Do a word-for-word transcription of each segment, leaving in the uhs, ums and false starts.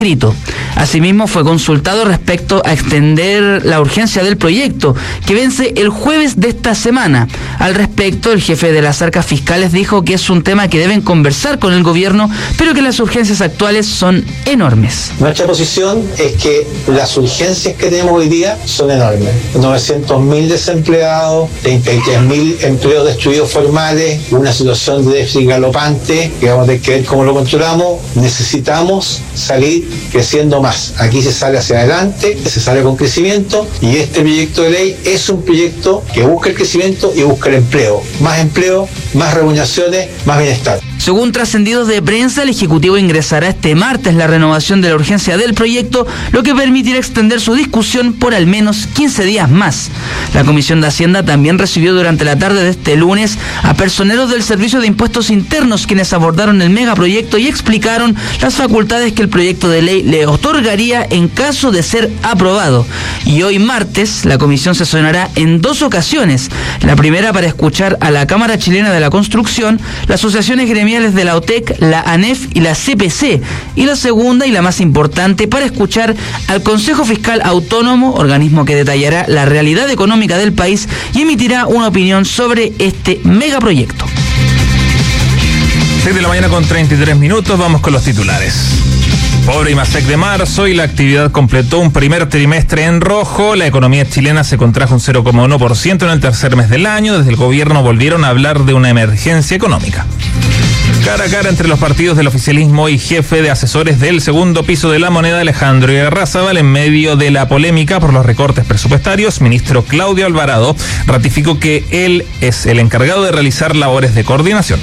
escrito. Asimismo, fue consultado respecto a extender la urgencia del proyecto, que vence el jueves de esta semana. Al respecto, el jefe de las arcas fiscales dijo que es un tema que deben conversar con el gobierno, pero que las urgencias actuales son enormes. Nuestra posición es que las urgencias que tenemos hoy día son enormes. novecientos mil desempleados, treinta y tres mil empleos destruidos formales, una situación de déficit galopante, que vamos a tener que ver cómo lo controlamos. Necesitamos salir creciendo más. Aquí se sale hacia adelante, se sale con crecimiento, y este proyecto de ley es un proyecto que busca el crecimiento y busca el empleo. Más empleo, más remuneraciones, más bienestar. Según trascendidos de prensa, el Ejecutivo ingresará este martes la renovación de la urgencia del proyecto, lo que permitirá extender su discusión por al menos quince días más. La Comisión de Hacienda también recibió durante la tarde de este lunes a personeros del Servicio de Impuestos Internos, quienes abordaron el megaproyecto y explicaron las facultades que el proyecto de ley le otorgaría en caso de ser aprobado. Y hoy martes, la comisión sesionará en dos ocasiones. La primera para escuchar a la Cámara Chilena de la Construcción, las asociaciones gremiales de la O T E C, la ANEF y la C P C, y la segunda y la más importante para escuchar al Consejo Fiscal Autónomo, organismo que detallará la realidad económica del país y emitirá una opinión sobre este megaproyecto. seis de la mañana con treinta y tres minutos, vamos con los titulares. Pobre y Masec de marzo y la actividad completó un primer trimestre en rojo. La economía chilena se contrajo un cero coma uno por ciento en el tercer mes del año. Desde el gobierno volvieron a hablar de una emergencia económica. Cara a cara entre los partidos del oficialismo y jefe de asesores del segundo piso de la moneda, Alejandro Irarrázaval, en medio de la polémica por los recortes presupuestarios, ministro Claudio Alvarado ratificó que él es el encargado de realizar labores de coordinación.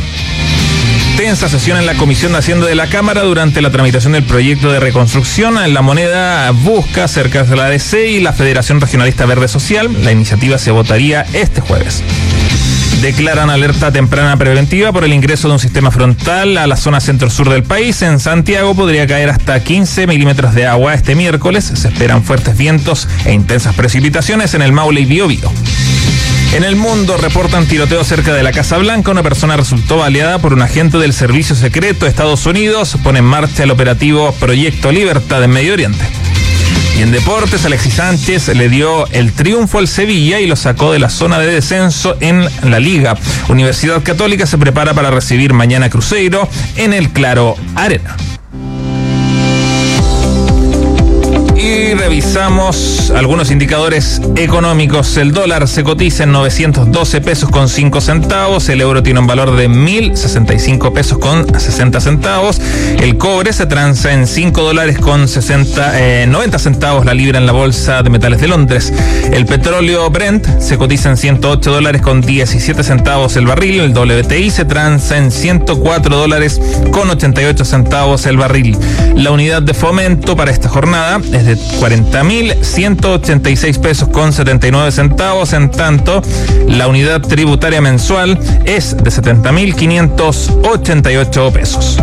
Tensa sesión en la Comisión de Hacienda de la Cámara durante la tramitación del proyecto de reconstrucción. La moneda busca acercarse a la A D C y la Federación Regionalista Verde Social. La iniciativa se votaría este jueves. Declaran alerta temprana preventiva por el ingreso de un sistema frontal a la zona centro-sur del país. En Santiago podría caer hasta quince milímetros de agua este miércoles. Se esperan fuertes vientos e intensas precipitaciones en el Maule y Biobío. En el mundo reportan tiroteo cerca de la Casa Blanca. Una persona resultó baleada por un agente del Servicio Secreto de Estados Unidos. Pone en marcha el operativo Proyecto Libertad en Medio Oriente. Y en deportes, Alexis Sánchez le dio el triunfo al Sevilla y lo sacó de la zona de descenso en la Liga. Universidad Católica se prepara para recibir mañana a Cruzeiro en el Claro Arena. Y revisamos algunos indicadores económicos. El dólar se cotiza en novecientos doce pesos con cinco centavos. El euro tiene un valor de mil sesenta y cinco pesos con sesenta centavos. El cobre se transa en cinco dólares con sesenta, eh, noventa centavos la libra en la bolsa de metales de Londres. El petróleo Brent se cotiza en ciento ocho dólares con diecisiete centavos el barril. El W T I se transa en ciento cuatro dólares con ochenta y ocho centavos el barril. La unidad de fomento para esta jornada es de cuarenta mil ciento ochenta y seis pesos con setenta y nueve centavos, en tanto la unidad tributaria mensual es de setenta mil quinientos ochenta y ocho pesos.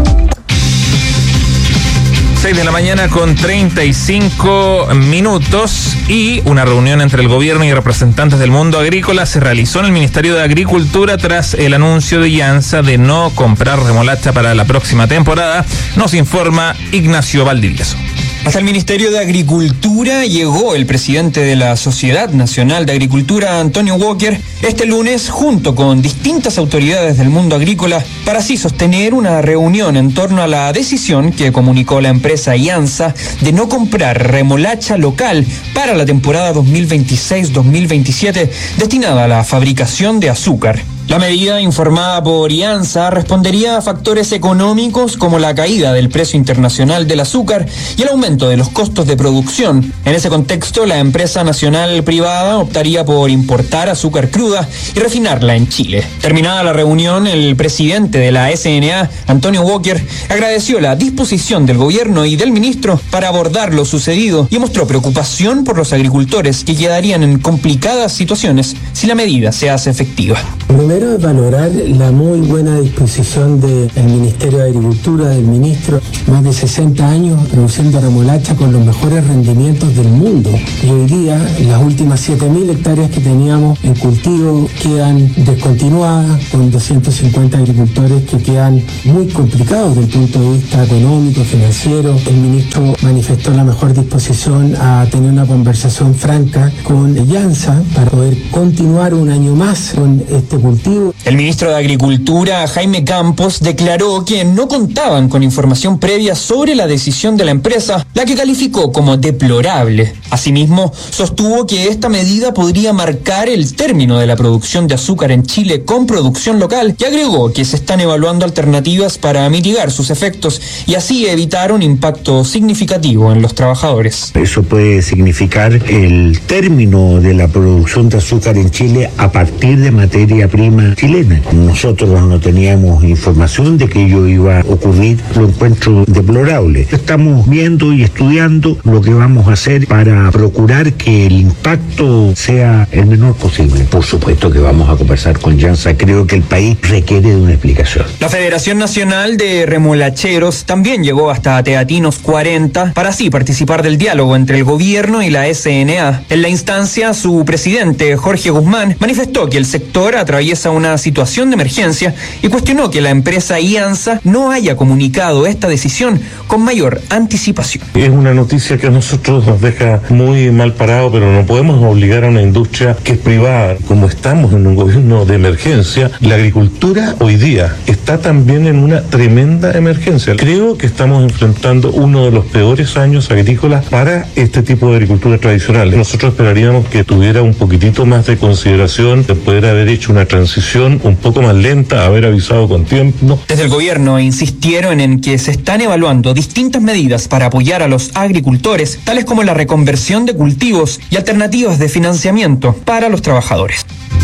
seis de la mañana con treinta y cinco minutos, y una reunión entre el gobierno y representantes del mundo agrícola se realizó en el Ministerio de Agricultura tras el anuncio de IANSA de no comprar remolacha para la próxima temporada, nos informa Ignacio Valdivieso. Hasta el Ministerio de Agricultura llegó el presidente de la Sociedad Nacional de Agricultura, Antonio Walker, este lunes junto con distintas autoridades del mundo agrícola para así sostener una reunión en torno a la decisión que comunicó la empresa IANSA de no comprar remolacha local para la temporada dos mil veintiséis dos mil veintisiete destinada a la fabricación de azúcar. La medida, informada por IANSA, respondería a factores económicos como la caída del precio internacional del azúcar y el aumento de los costos de producción. En ese contexto, la empresa nacional privada optaría por importar azúcar cruda y refinarla en Chile. Terminada la reunión, el presidente de la S N A, Antonio Walker, agradeció la disposición del gobierno y del ministro para abordar lo sucedido y mostró preocupación por los agricultores que quedarían en complicadas situaciones si la medida se hace efectiva. primero es valorar la muy buena disposición del Ministerio de Agricultura, del ministro, más de sesenta años produciendo remolacha con los mejores rendimientos del mundo. Y hoy día las últimas siete mil hectáreas que teníamos en cultivo quedan descontinuadas, con doscientos cincuenta agricultores que quedan muy complicados desde el punto de vista económico, financiero. El ministro manifestó la mejor disposición a tener una conversación franca con Llanza para poder continuar un año más con este cultivo. El ministro de Agricultura, Jaime Campos, declaró que no contaban con información previa sobre la decisión de la empresa, la que calificó como deplorable. Asimismo, sostuvo que esta medida podría marcar el término de la producción de azúcar en Chile con producción local y agregó que se están evaluando alternativas para mitigar sus efectos y así evitar un impacto significativo en los trabajadores. Eso puede significar el término de la producción de azúcar en Chile a partir de materia prima chilena. Nosotros no teníamos información de que ello iba a ocurrir, lo encuentro deplorable. Estamos viendo y estudiando lo que vamos a hacer para procurar que el impacto sea el menor posible. Por supuesto que vamos a conversar con Llanza, creo que el país requiere de una explicación. La Federación Nacional de Remolacheros también llegó hasta Teatinos cuarenta para así participar del diálogo entre el gobierno y la S N A. En la instancia, su presidente, Jorge Guzmán, manifestó que el sector atraviesa una situación de emergencia y cuestionó que la empresa IANSA no haya comunicado esta decisión con mayor anticipación. Es una noticia que a nosotros nos deja muy mal parado, pero no podemos obligar a una industria que es privada. Como estamos en un gobierno de emergencia, la agricultura hoy día está también en una tremenda emergencia. Creo que estamos enfrentando uno de los peores años agrícolas para este tipo de agricultura tradicional. Nosotros esperaríamos que tuviera un poquitito más de consideración, de poder haber hecho una transición un poco más lenta, haber avisado con tiempo. Desde el gobierno insistieron en que se están evaluando distintas medidas para apoyar a los agricultores, tales como la reconversión de cultivos y alternativas de financiamiento para los trabajadores.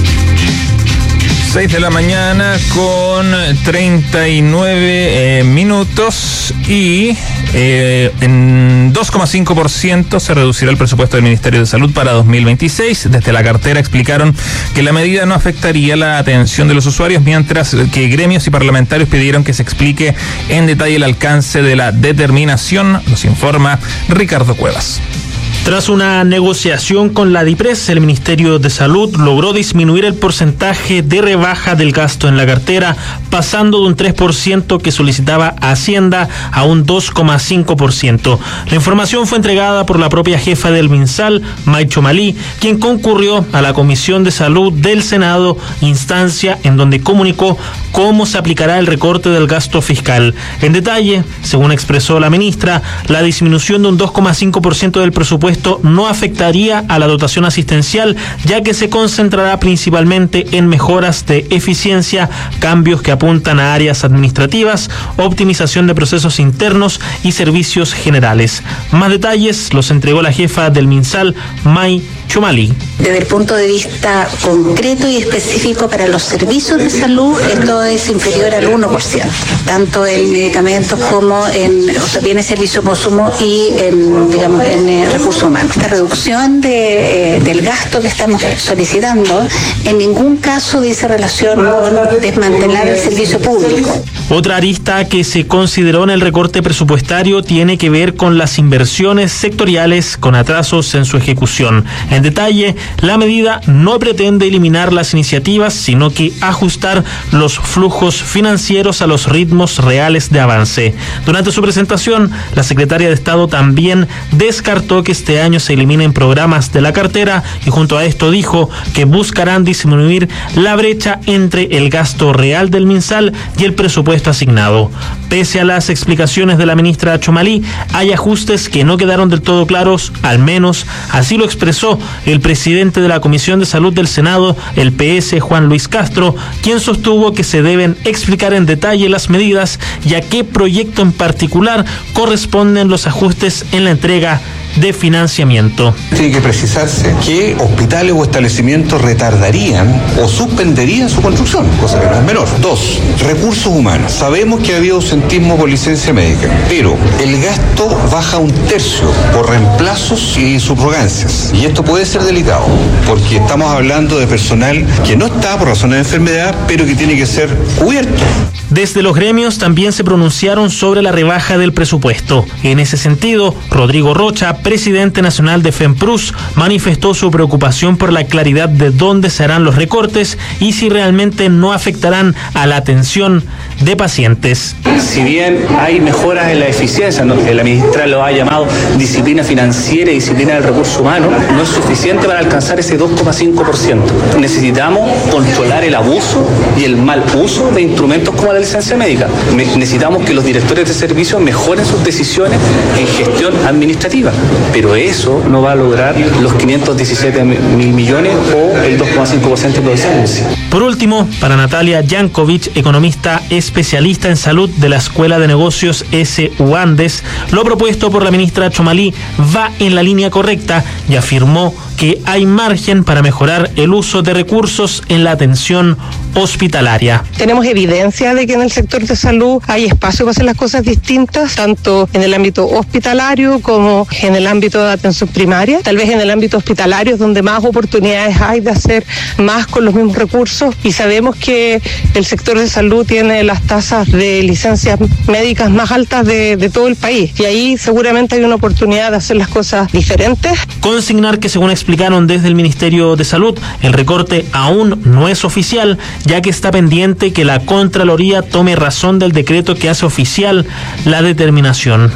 seis de la mañana con treinta y nueve eh, minutos y eh, en dos coma cinco por ciento se reducirá el presupuesto del Ministerio de Salud para dos mil veintiséis. Desde la cartera explicaron que la medida no afectaría la atención de los usuarios, mientras que gremios y parlamentarios pidieron que se explique en detalle el alcance de la determinación. Nos informa Ricardo Cuevas. Tras una negociación con la DIPRES, el Ministerio de Salud logró disminuir el porcentaje de rebaja del gasto en la cartera, pasando de un tres por ciento que solicitaba Hacienda a un dos coma cinco por ciento. La información fue entregada por la propia jefa del MinSal, May Chomalí, quien concurrió a la Comisión de Salud del Senado, instancia en donde comunicó cómo se aplicará el recorte del gasto fiscal. En detalle, según expresó la ministra, la disminución de un dos coma cinco por ciento del presupuesto no afectaría a la dotación asistencial, ya que se concentrará principalmente en mejoras de eficiencia, cambios que apuntan a áreas administrativas, optimización de procesos internos y servicios generales. Más detalles los entregó la jefa del MinSal, May Chomalí. Desde el punto de vista concreto y específico para los servicios de salud, esto es inferior al uno por ciento, tanto en medicamentos como en, o sea, bienes, servicios, consumo y en, digamos, en eh, recursos humanos. La reducción de, eh, del gasto que estamos solicitando en ningún caso dice relación con desmantelar el servicio público. Otra arista que se consideró en el recorte presupuestario tiene que ver con las inversiones sectoriales con atrasos en su ejecución. En detalle, la medida no pretende eliminar las iniciativas, sino que ajustar los flujos financieros a los ritmos reales de avance. Durante su presentación, la secretaria de Estado también descartó que este año se eliminen programas de la cartera y junto a esto dijo que buscarán disminuir la brecha entre el gasto real del MinSal y el presupuesto asignado. Pese a las explicaciones de la ministra Chomalí, hay ajustes que no quedaron del todo claros, al menos así lo expresó el presidente de la Comisión de Salud del Senado, el P S, Juan Luis Castro, quien sostuvo que se deben explicar en detalle las medidas y a qué proyecto en particular corresponden los ajustes en la entrega de financiamiento. Tiene que precisarse que hospitales o establecimientos retardarían o suspenderían su construcción, cosa que no es menor. Dos, recursos humanos. Sabemos que ha habido ausentismo por licencia médica, pero el gasto baja un tercio por reemplazos y subrogancias. Y esto puede ser delicado, porque estamos hablando de personal que no está por razones de enfermedad, pero que tiene que ser cubierto. Desde los gremios también se pronunciaron sobre la rebaja del presupuesto. En ese sentido, Rodrigo Rocha, presidente nacional de FEMPRUS, manifestó su preocupación por la claridad de dónde se harán los recortes y si realmente no afectarán a la atención de pacientes. Si bien hay mejoras en la eficiencia, ¿no? La ministra lo ha llamado disciplina financiera y disciplina del recurso humano, no es suficiente para alcanzar ese dos coma cinco por ciento. Necesitamos controlar el abuso y el mal uso de instrumentos como la licencia médica. Necesitamos que los directores de servicios mejoren sus decisiones en gestión administrativa, pero eso no va a lograr los quinientos diecisiete mil millones o el dos coma cinco por ciento de producción. Por último, para Natalia Jankovic, economista especialista en salud de la Escuela de Negocios S U Andes, lo propuesto por la ministra Chomalí va en la línea correcta y afirmó que hay margen para mejorar el uso de recursos en la atención hospitalaria. Tenemos evidencia de que en el sector de salud hay espacio para hacer las cosas distintas, tanto en el ámbito hospitalario como en el ámbito de atención primaria. Tal vez en el ámbito hospitalario es donde más oportunidades hay de hacer más con los mismos recursos, y sabemos que el sector de salud tiene las tasas de licencias médicas más altas de, de todo el país, y ahí seguramente hay una oportunidad de hacer las cosas diferentes. Consignar que, según explicaron desde el Ministerio de Salud, el recorte aún no es oficial, ya que está pendiente que la Contraloría tome razón del decreto que hace oficial la determinación.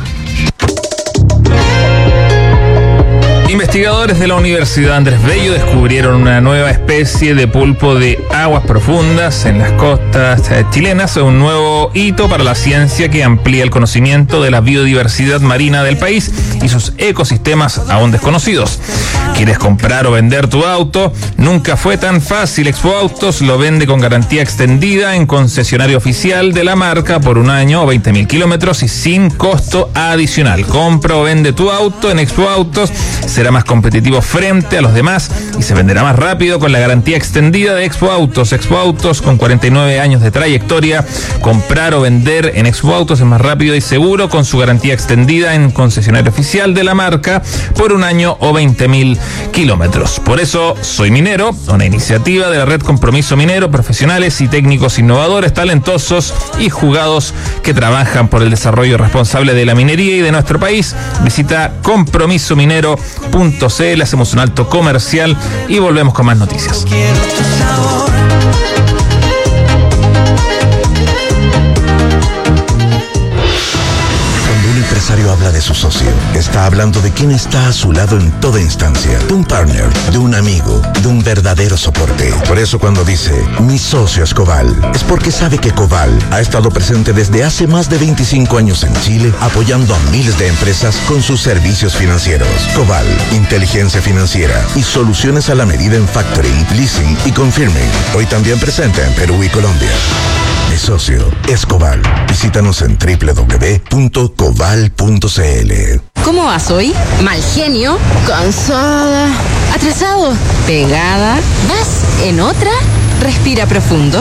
Investigadores de la Universidad Andrés Bello descubrieron una nueva especie de pulpo de aguas profundas en las costas chilenas, un nuevo hito para la ciencia que amplía el conocimiento de la biodiversidad marina del país y sus ecosistemas aún desconocidos. ¿Quieres comprar o vender tu auto? Nunca fue tan fácil. Expo Autos lo vende con garantía extendida en concesionario oficial de la marca por un año o veinte mil kilómetros y sin costo adicional. Compra o vende tu auto en Expo Autos. Será más competitivo frente a los demás y se venderá más rápido con la garantía extendida de Expo Autos. Expo Autos, con cuarenta y nueve años de trayectoria. Comprar o vender en Expo Autos es más rápido y seguro con su garantía extendida en concesionario oficial de la marca por un año o veinte mil kilómetros. Por eso, Soy Minero, una iniciativa de la Red Compromiso Minero, profesionales y técnicos innovadores, talentosos y jugados que trabajan por el desarrollo responsable de la minería y de nuestro país. Visita compromiso minero punto c l, hacemos un alto comercial y volvemos con más noticias. El empresario habla de su socio. Está hablando de quien está a su lado en toda instancia. De un partner, de un amigo, de un verdadero soporte. Por eso cuando dice, mi socio es Coval, es porque sabe que Coval ha estado presente desde hace más de veinticinco años en Chile, apoyando a miles de empresas con sus servicios financieros. Coval, inteligencia financiera y soluciones a la medida en factoring, leasing y confirming. Hoy también presente en Perú y Colombia. Mi socio es Coval. Visítanos en doble u doble u doble u punto coval punto c l. ¿Cómo vas hoy? Mal genio, cansada, atrasado, pegada. ¿Vas en otra? Respira profundo.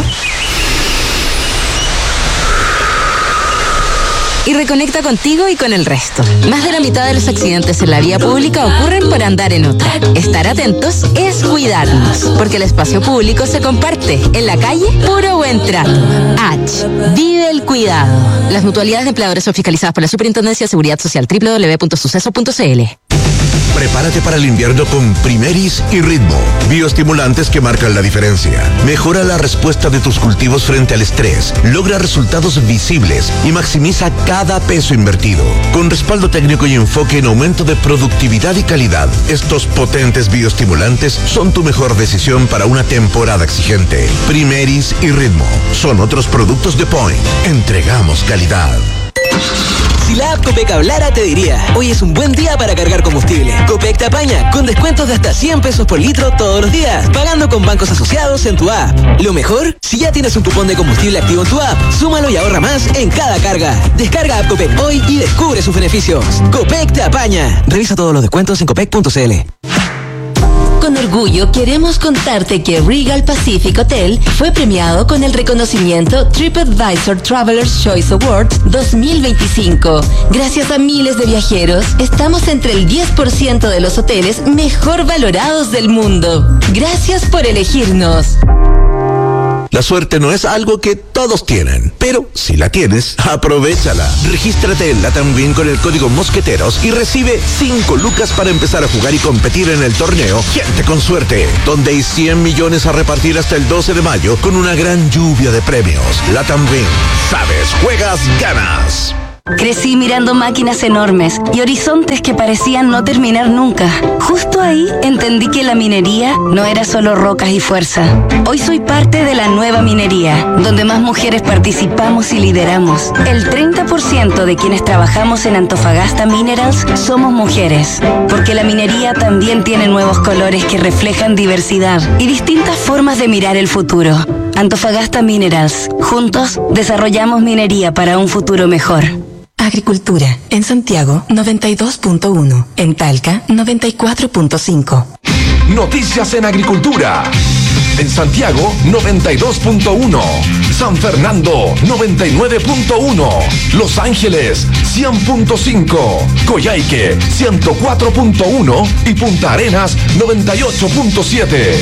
Y reconecta contigo y con el resto. Más de la mitad de los accidentes en la vía pública ocurren por andar en otra. Estar atentos es cuidarnos, porque el espacio público se comparte. En la calle, puro buen trato. H. Vive el cuidado. Las mutualidades de empleadores son fiscalizadas por la Superintendencia de Seguridad Social. doble u doble u doble u punto suceso punto c l. Prepárate para el invierno con Primeris y Ritmo, bioestimulantes que marcan la diferencia. Mejora la respuesta de tus cultivos frente al estrés, logra resultados visibles y maximiza cada peso invertido. Con respaldo técnico y enfoque en aumento de productividad y calidad, estos potentes bioestimulantes son tu mejor decisión para una temporada exigente. Primeris y Ritmo son otros productos de Point. Entregamos calidad. Si Si la app Copec hablara, te diría: hoy es un buen día para cargar combustible. Copec te apaña, con descuentos de hasta cien pesos por litro todos los días, pagando con bancos asociados en tu app. Lo mejor, si ya tienes un cupón de combustible activo en tu app, súmalo y ahorra más en cada carga. Descarga app Copec hoy y descubre sus beneficios. Copec te apaña. Revisa todos los descuentos en copec punto c l. Con orgullo queremos contarte que Regal Pacific Hotel fue premiado con el reconocimiento TripAdvisor Traveler's Choice Awards dos mil veinticinco. Gracias a miles de viajeros, estamos entre el diez por ciento de los hoteles mejor valorados del mundo. Gracias por elegirnos. La suerte no es algo que todos tienen, pero si la tienes, aprovéchala. Regístrate en Latam Win con el código Mosqueteros y recibe cinco lucas para empezar a jugar y competir en el torneo Gente con Suerte, donde hay cien millones a repartir hasta el doce de mayo con una gran lluvia de premios. Latam Win. Sabes, juegas, ganas. Crecí mirando máquinas enormes y horizontes que parecían no terminar nunca. Justo ahí entendí que la minería no era solo rocas y fuerza. Hoy soy parte de la nueva minería, donde más mujeres participamos y lideramos. El treinta por ciento de quienes trabajamos en Antofagasta Minerals somos mujeres, porque la minería también tiene nuevos colores que reflejan diversidad y distintas formas de mirar el futuro. Antofagasta Minerals. Juntos desarrollamos minería para un futuro mejor. Agricultura. En Santiago, noventa y dos punto uno. En Talca, noventa y cuatro punto cinco. Noticias en Agricultura. En Santiago, noventa y dos punto uno. San Fernando, noventa y nueve punto uno. Los Ángeles, cien punto cinco. Coyhaique, ciento cuatro punto uno. Y Punta Arenas, noventa y ocho punto siete.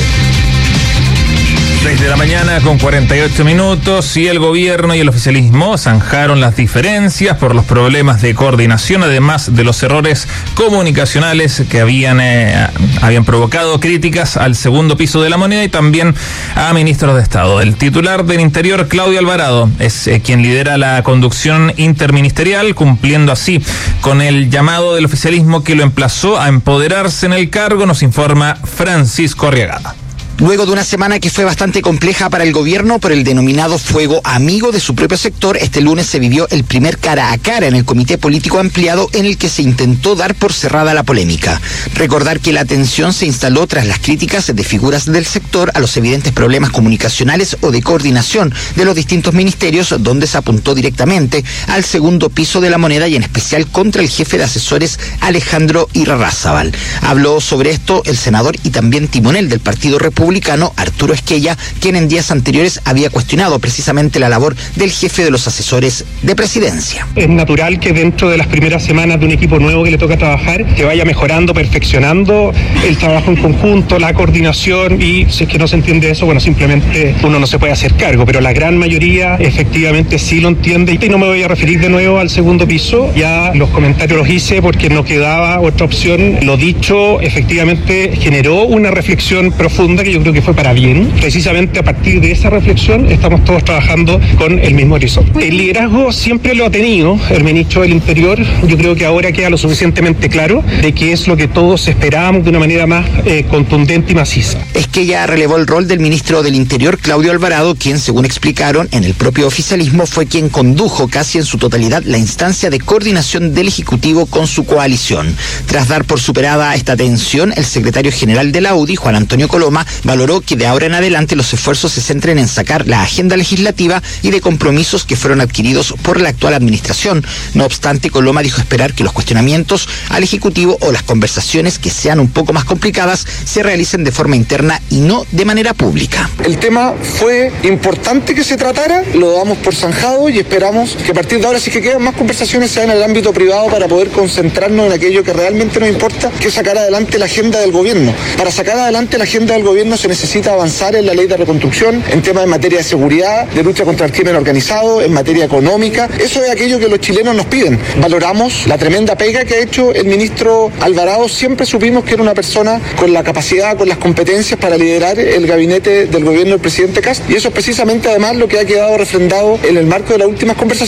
seis de la mañana con cuarenta y ocho minutos y el gobierno y el oficialismo zanjaron las diferencias por los problemas de coordinación, además de los errores comunicacionales que habían, eh, habían provocado críticas al segundo piso de la moneda y también a ministros de Estado. El titular del Interior, Claudio Alvarado, es eh, quien lidera la conducción interministerial, cumpliendo así con el llamado del oficialismo que lo emplazó a empoderarse en el cargo, nos informa Francisco Arriagada. Luego de una semana que fue bastante compleja para el gobierno por el denominado fuego amigo de su propio sector, este lunes se vivió el primer cara a cara en el comité político ampliado en el que se intentó dar por cerrada la polémica. Recordar que la tensión se instaló tras las críticas de figuras del sector a los evidentes problemas comunicacionales o de coordinación de los distintos ministerios, donde se apuntó directamente al segundo piso de la moneda y en especial contra el jefe de asesores Alejandro Irarrázaval. Habló sobre esto el senador y también timonel del Partido Republicano Republicano Arturo Esquella, quien en días anteriores había cuestionado precisamente la labor del jefe de los asesores de presidencia. Es natural que dentro de las primeras semanas de un equipo nuevo que le toca trabajar, que vaya mejorando, perfeccionando el trabajo en conjunto, la coordinación, y si es que no se entiende eso, bueno, simplemente uno no se puede hacer cargo, pero la gran mayoría efectivamente sí lo entiende y no me voy a referir de nuevo al segundo piso, ya los comentarios los hice porque no quedaba otra opción. Lo dicho efectivamente generó una reflexión profunda que yo creo que fue para bien. Precisamente a partir de esa reflexión estamos todos trabajando con el mismo horizonte. El liderazgo siempre lo ha tenido el ministro del Interior. Yo creo que ahora queda lo suficientemente claro de qué es lo que todos esperábamos de una manera más eh, contundente y maciza. Es que ella relevó el rol del ministro del Interior, Claudio Alvarado, quien, según explicaron en el propio oficialismo, fue quien condujo casi en su totalidad la instancia de coordinación del Ejecutivo con su coalición. Tras dar por superada esta tensión, el secretario general de la U D I, Juan Antonio Coloma, valoró que de ahora en adelante los esfuerzos se centren en sacar la agenda legislativa y de compromisos que fueron adquiridos por la actual administración. No obstante, Coloma dijo esperar que los cuestionamientos al Ejecutivo o las conversaciones que sean un poco más complicadas se realicen de forma interna y no de manera pública. El tema fue importante que se tratara, lo damos por zanjado y esperamos que a partir de ahora, si que quedan más conversaciones, sean en el ámbito privado para poder concentrarnos en aquello que realmente nos importa, que es sacar adelante la agenda del gobierno. Para sacar adelante la agenda del gobierno se necesita avanzar en la ley de reconstrucción, en temas en materia de seguridad, de lucha contra el crimen organizado, en materia económica. Eso es aquello que los chilenos nos piden. Valoramos la tremenda pega que ha hecho el ministro Alvarado. Siempre supimos que era una persona con la capacidad, con las competencias para liderar el gabinete del gobierno del presidente Kast, y eso es precisamente además lo que ha quedado refrendado en el marco de las últimas conversaciones.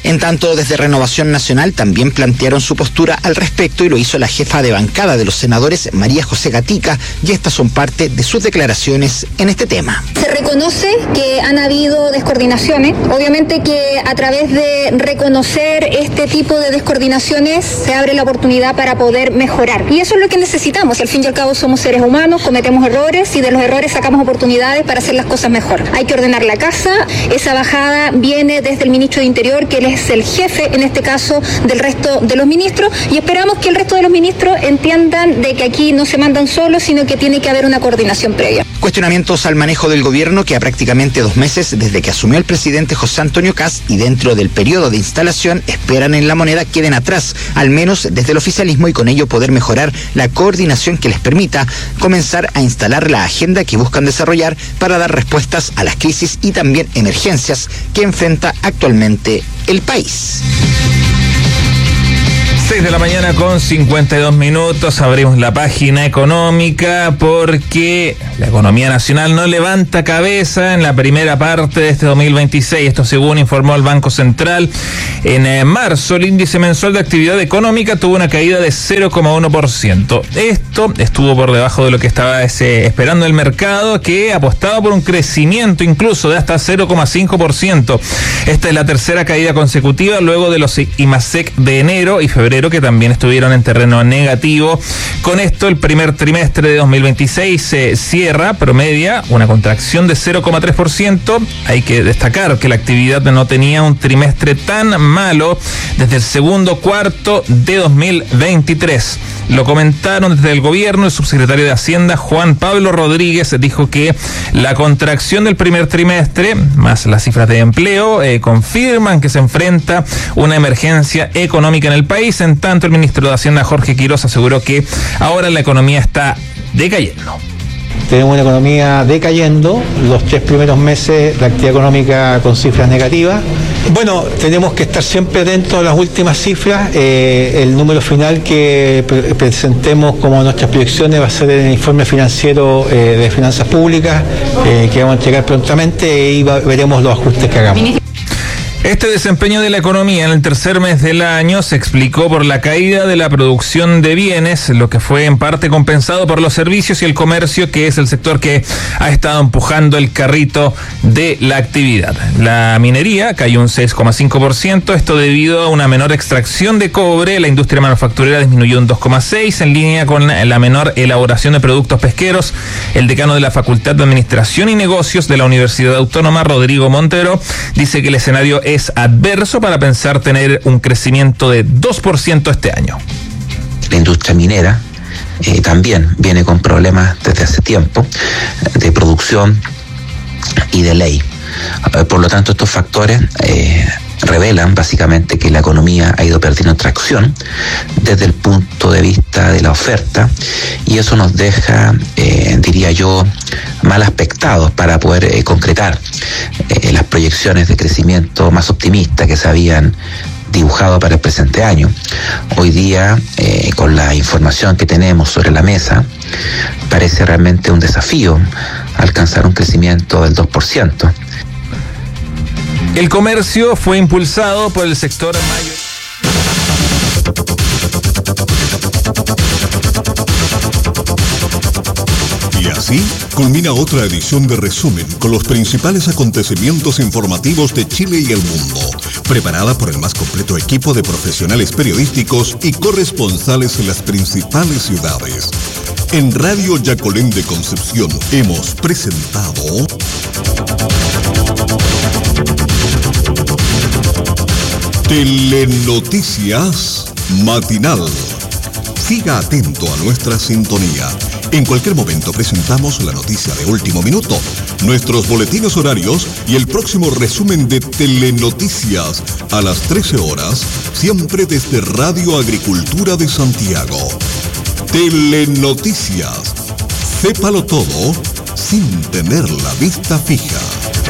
En tanto, desde Renovación Nacional también plantearon su postura al respecto y lo hizo la jefa de bancada de los senadores, María José Gatica, y estas son parte de sus declaraciones en este tema. Se reconoce que han habido descoordinaciones, obviamente que a través de reconocer este tipo de descoordinaciones se abre la oportunidad para poder mejorar. Y eso es lo que necesitamos, al fin y al cabo somos seres humanos, cometemos errores y de los errores sacamos oportunidades para hacer las cosas mejor. Hay que ordenar la casa, esa bajada viene desde el ministro de Interior, que es el jefe, en este caso, del resto de los ministros, y esperamos que el resto de los ministros entiendan de que aquí no se mandan solos, sino que tiene que haber una coordinación previa. Cuestionamientos al manejo del gobierno que a prácticamente dos meses desde que asumió el presidente José Antonio Kast y dentro del periodo de instalación esperan en la moneda queden atrás, al menos desde el oficialismo, y con ello poder mejorar la coordinación que les permita comenzar a instalar la agenda que buscan desarrollar para dar respuestas a las crisis y también emergencias que enfrenta actualmente el país. seis de la mañana con cincuenta y dos minutos, abrimos la página económica porque la economía nacional no levanta cabeza en la primera parte de este dos mil veintiséis, esto según informó el Banco Central. En eh, marzo el índice mensual de actividad económica tuvo una caída de cero coma uno por ciento. Esto estuvo por debajo de lo que estaba ese, esperando el mercado, que apostaba por un crecimiento incluso de hasta cero coma cinco por ciento. Esta es la tercera caída consecutiva luego de los IMASEC de enero y febrero, que también estuvieron en terreno negativo. Con esto, el primer trimestre de dos mil veintiséis se cierra, promedia, una contracción de cero coma tres por ciento. Hay que destacar que la actividad no tenía un trimestre tan malo desde el segundo cuarto de dos mil veintitrés. Lo comentaron desde el gobierno. El subsecretario de Hacienda, Juan Pablo Rodríguez, dijo que la contracción del primer trimestre, más las cifras de empleo, eh, confirman que se enfrenta una emergencia económica en el país. En tanto, el ministro de Hacienda, Jorge Quiroz, aseguró que ahora la economía está decayendo. Tenemos una economía decayendo, los tres primeros meses la actividad económica con cifras negativas. Bueno, tenemos que estar siempre atentos a las últimas cifras. Eh, el número final que pre- presentemos como nuestras proyecciones va a ser el informe financiero eh, de finanzas públicas, eh, que vamos a entregar prontamente, y va, veremos los ajustes que hagamos. Este desempeño de la economía en el tercer mes del año se explicó por la caída de la producción de bienes, lo que fue en parte compensado por los servicios y el comercio, que es el sector que ha estado empujando el carrito de la actividad. La minería cayó un seis coma cinco por ciento, esto debido a una menor extracción de cobre. La industria manufacturera disminuyó un dos coma seis por ciento, en línea con la menor elaboración de productos pesqueros. El decano de la Facultad de Administración y Negocios de la Universidad Autónoma, Rodrigo Montero, dice que el escenario es es adverso para pensar tener un crecimiento de dos por ciento este año. La industria minera eh, también viene con problemas desde hace tiempo de producción y de ley. Eh, por lo tanto, estos factores eh, revelan básicamente que la economía ha ido perdiendo tracción desde el punto de vista de la oferta, y eso nos deja, eh, diría yo, mal aspectados para poder eh, concretar eh, las proyecciones de crecimiento más optimistas que se habían dibujado para el presente año. Hoy día, eh, con la información que tenemos sobre la mesa, parece realmente un desafío alcanzar un crecimiento del dos por ciento. El comercio fue impulsado por el sector mayor. Y así culmina otra edición de Resumen con los principales acontecimientos informativos de Chile y el mundo, preparada por el más completo equipo de profesionales periodísticos y corresponsales en las principales ciudades. En Radio Yacolén de Concepción hemos presentado Telenoticias Matinal. Siga atento a nuestra sintonía. En cualquier momento presentamos la noticia de último minuto, nuestros boletines horarios y el próximo resumen de Telenoticias a las trece horas, siempre desde Radio Agricultura de Santiago. Telenoticias. Sépalo todo sin tener la vista fija.